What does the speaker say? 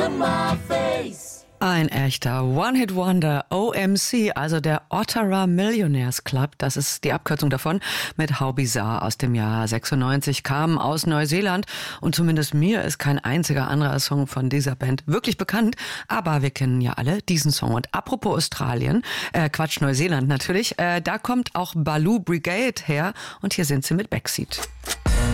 Ein echter One-Hit-Wonder, OMC, also der Ottawa Millionaires Club, das ist die Abkürzung davon, mit How Bizarre aus dem Jahr 96, kamen aus Neuseeland und zumindest mir ist kein einziger anderer Song von dieser Band wirklich bekannt, aber wir kennen ja alle diesen Song. Und apropos Australien, Neuseeland natürlich, da kommt auch Baloo Brigade her und hier sind sie mit Backseat.